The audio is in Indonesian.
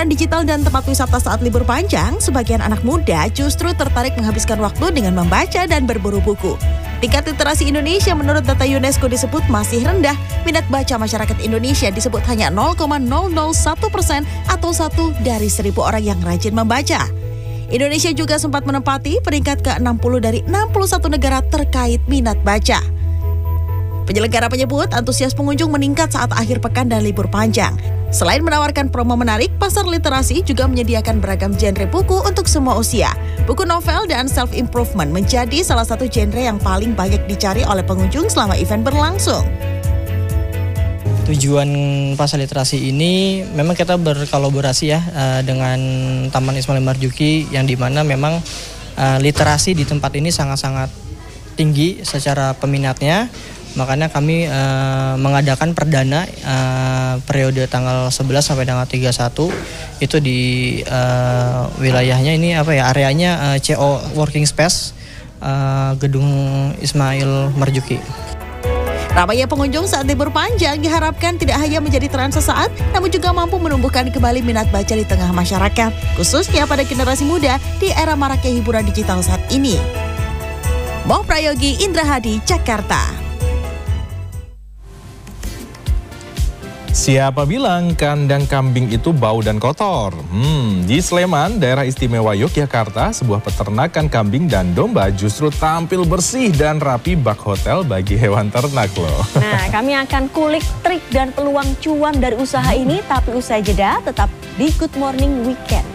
hiburan digital dan tempat wisata saat libur panjang, sebagian anak muda justru tertarik menghabiskan waktu dengan membaca dan berburu buku. Tingkat literasi Indonesia menurut data UNESCO disebut masih rendah. Minat baca masyarakat Indonesia disebut hanya 0,001% atau 1 dari 1.000 orang yang rajin membaca. Indonesia juga sempat menempati peringkat ke-60 dari 61 negara terkait minat baca. Penyelenggara menyebut antusias pengunjung meningkat saat akhir pekan dan libur panjang. Selain menawarkan promo menarik, pasar literasi juga menyediakan beragam genre buku untuk semua usia. Buku novel dan self-improvement menjadi salah satu genre yang paling banyak dicari oleh pengunjung selama event berlangsung. Tujuan pasar literasi ini memang kita berkolaborasi ya dengan Taman Ismail Marzuki, yang dimana memang literasi di tempat ini sangat-sangat tinggi secara peminatnya. Makanya kami mengadakan perdana periode tanggal 11 sampai tanggal 31 itu di wilayahnya ini areanya CO Working Space Gedung Ismail Marzuki. Ramainya pengunjung saat libur panjang diharapkan tidak hanya menjadi tren sesaat, namun juga mampu menumbuhkan kembali minat baca di tengah masyarakat, khususnya pada generasi muda di era maraknya hiburan digital saat ini. Moh Prayogi, Indra Hadi, Jakarta. Siapa bilang kandang kambing itu bau dan kotor? Di Sleman, daerah istimewa Yogyakarta, sebuah peternakan kambing dan domba justru tampil bersih dan rapi bak hotel bagi hewan ternak loh. Nah, kami akan kulik trik dan peluang cuan dari usaha ini, tapi usai jeda tetap di Good Morning Weekend.